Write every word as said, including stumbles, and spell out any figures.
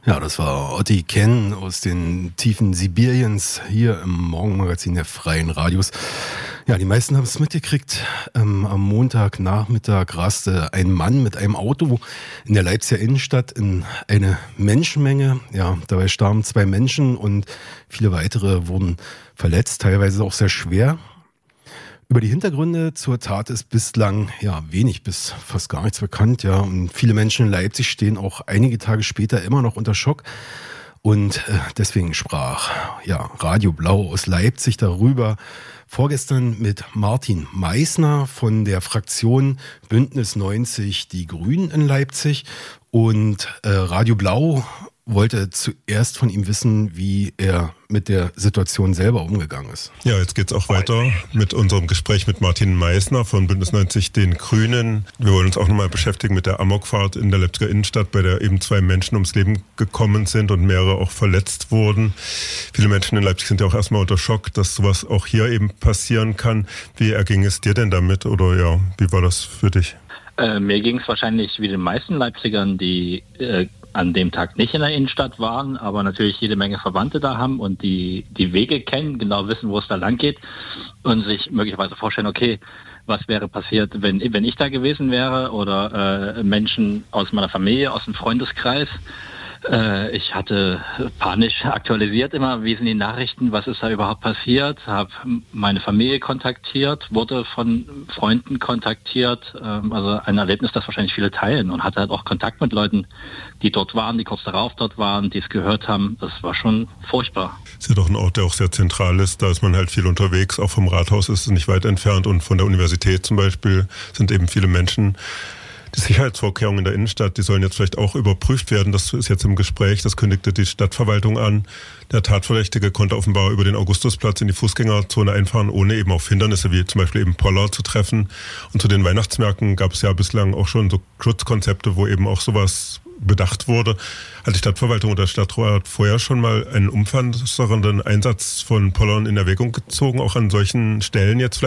Ja, das war Otti Ken aus den Tiefen Sibiriens hier im Morgenmagazin der Freien Radios. Ja, die meisten haben es mitgekriegt. Ähm, am Montagnachmittag raste ein Mann mit einem Auto in der Leipziger Innenstadt in eine Menschenmenge. Ja, dabei starben zwei Menschen und viele weitere wurden verletzt, teilweise auch sehr schwer. Über die Hintergründe zur Tat ist bislang ja wenig bis fast gar nichts bekannt, ja. Und viele Menschen in Leipzig stehen auch einige Tage später immer noch unter Schock. Und äh, deswegen sprach ja Radio Blau aus Leipzig darüber vorgestern mit Martin Meissner von der Fraktion Bündnis neunzig Die Grünen in Leipzig. Und äh, Radio Blau wollte zuerst von ihm wissen, wie er mit der Situation selber umgegangen ist. Ja, jetzt geht's auch weiter mit unserem Gespräch mit Martin Meissner von Bündnis neunzig Den Grünen. Wir wollen uns auch nochmal beschäftigen mit der Amokfahrt in der Leipziger Innenstadt, bei der eben zwei Menschen ums Leben gekommen sind und mehrere auch verletzt wurden. Viele Menschen in Leipzig sind ja auch erstmal unter Schock, dass sowas auch hier eben passieren kann. Wie erging es dir denn damit oder ja, wie war das für dich? Äh, mir ging es wahrscheinlich wie den meisten Leipzigern, die äh, an dem Tag nicht in der Innenstadt waren, aber natürlich jede Menge Verwandte da haben und die die Wege kennen, genau wissen, wo es da lang geht und sich möglicherweise vorstellen, okay, was wäre passiert, wenn wenn ich da gewesen wäre oder äh, Menschen aus meiner Familie, aus dem Freundeskreis. Äh, ich hatte panisch aktualisiert immer, wie sind die Nachrichten, was ist da überhaupt passiert, habe meine Familie kontaktiert, wurde von Freunden kontaktiert, ähm, also ein Erlebnis, das wahrscheinlich viele teilen und hatte halt auch Kontakt mit Leuten, die dort waren, die kurz darauf dort waren, die es gehört haben. Das war schon furchtbar. Ist ja doch ein Ort, der auch sehr zentral ist. Da ist man halt viel unterwegs. Auch vom Rathaus ist es nicht weit entfernt und von der Universität zum Beispiel sind eben viele Menschen. Die Sicherheitsvorkehrungen in der Innenstadt, die sollen jetzt vielleicht auch überprüft werden. Das ist jetzt im Gespräch, das kündigte die Stadtverwaltung an. Der Tatverdächtige konnte offenbar über den Augustusplatz in die Fußgängerzone einfahren, ohne eben auf Hindernisse wie zum Beispiel eben Poller zu treffen. Und zu den Weihnachtsmärkten gab es ja bislang auch schon so Schutzkonzepte, wo eben auch sowas bedacht wurde. Hat die Stadtverwaltung oder der Stadtrat vorher schon mal einen umfassenden Einsatz von Pollern in Erwägung gezogen, auch an solchen Stellen jetzt vielleicht?